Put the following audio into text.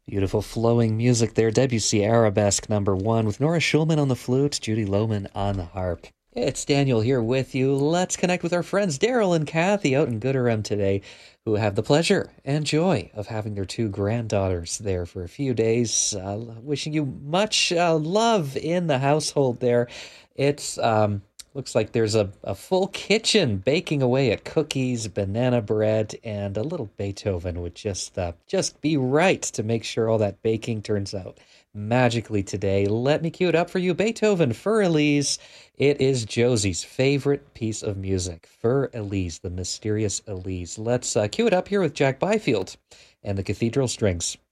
Beautiful flowing music there. Debussy Arabesque number one with Nora Schulman on the flute, Judy Lohman on the harp. It's Daniel here with you. Let's connect with our friends Daryl and Kathy out in Gooderham today, who have the pleasure and joy of having their two granddaughters there for a few days. Wishing you much love in the household there. It's looks like there's a full kitchen baking away at cookies, banana bread, and a little Beethoven would just be right to make sure all that baking turns out magically today. Let me cue it up for you. Beethoven, Für Elise. It is Josie's favorite piece of music. Für Elise, the mysterious Elise. Let's cue it up here with Jack Byfield and the Cathedral Strings.